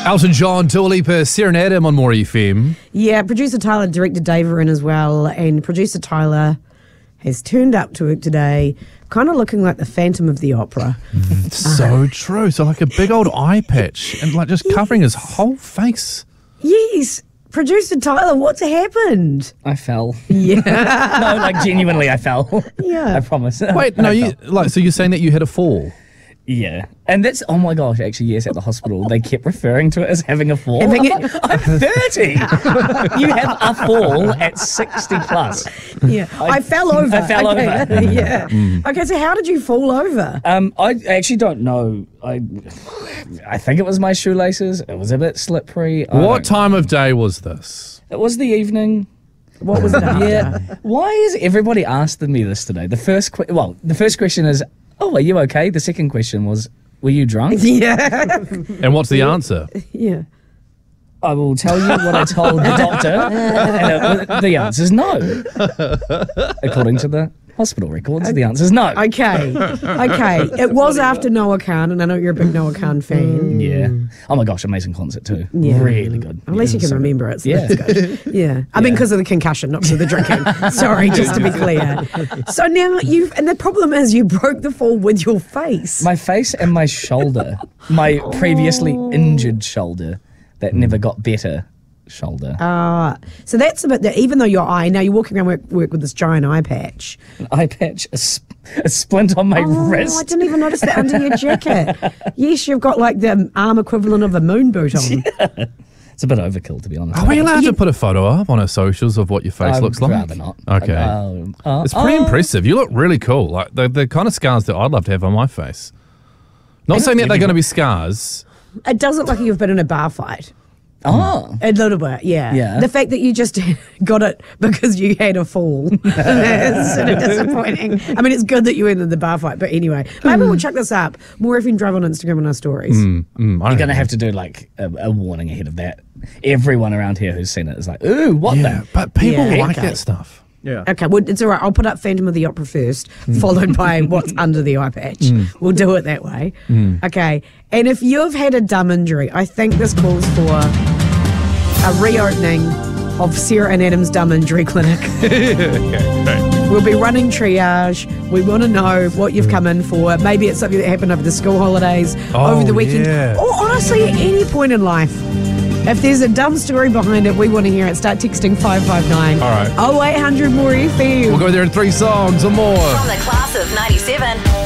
Elton John, Dua Lipa, Sarah and Adam on More FM. Yeah, producer Tyler, director Dave are in as well, and producer Tyler has turned up to work today kind of looking like the Phantom of the Opera. So true. So like a big old eye patch and like just covering his whole face. Yes. Producer Tyler, what's happened? I fell. Yeah. No, like genuinely I fell. Yeah. I promise. Wait, no, so you're saying that you had a fall? Yeah. And that's, oh my gosh, actually, yes, at the hospital, they kept referring to it as having a fall. Having I'm, like, I'm 30. You have a fall at 60 plus. Yeah. I fell over. I fell over. Yeah. Okay, so how did you fall over? I actually don't know. I think it was my shoelaces. It was a bit slippery. What time of day was this? It was the evening. What was it after? Yeah. Why is everybody asking me this today? The first question is, oh, are you okay? The second question was, were you drunk? Yeah. And what's the answer? Yeah. I will tell you what I told the doctor, and the answer is no. According to the hospital records, the answer is no. Okay. It was after Noah Khan, and I know you're a big Noah Khan fan. Yeah. Oh my gosh, amazing concert too. Yeah. Really good. Unless you can remember it. So Yeah. that's good. Yeah. I mean, because of the concussion, not because of the drinking. Sorry, just to be clear. So now and the problem is you broke the fall with your face. My face and my shoulder, my previously injured shoulder that never got better shoulder. So that's a bit that even though your eye, now you're walking around work with this giant eye patch. An eye patch, a splint on my wrist. I didn't even notice that under your jacket. Yes, you've got like the arm equivalent of a moon boot on. Yeah. It's a bit overkill, to be honest. Are we allowed to put a photo up on our socials of what your face looks like? I'd rather not. Okay. It's pretty impressive. You look really cool. Like the kind of scars that I'd love to have on my face. Not saying that they're going to be scars. It does look like you've been in a bar fight. Oh. A little bit, yeah. Yeah. The fact that you just got it because you had a fall is sort of disappointing. I mean, it's good that you went in the bar fight, but anyway. Maybe we'll check this up. More if you drive on Instagram on our stories. You're going to have to do like a warning ahead of that. Everyone around here who's seen it is like, ooh, what the? But people Yeah, like okay. that stuff. Yeah. Okay, well, it's all right. I'll put up Phantom of the Opera first, followed by what's under the eye patch. We'll do it that way. Okay, and if you've had a dumb injury, I think this calls for a reopening of Sarah and Adam's Dumb Injury Clinic. We'll be running triage. We want to know what you've come in for. Maybe it's something that happened over the school holidays, over the weekend, or honestly at any point in life. If there's a dumb story behind it, we want to hear it. Start texting 559. All right. 0800 More FM. We'll go there in 3 songs or more. From the class of 97.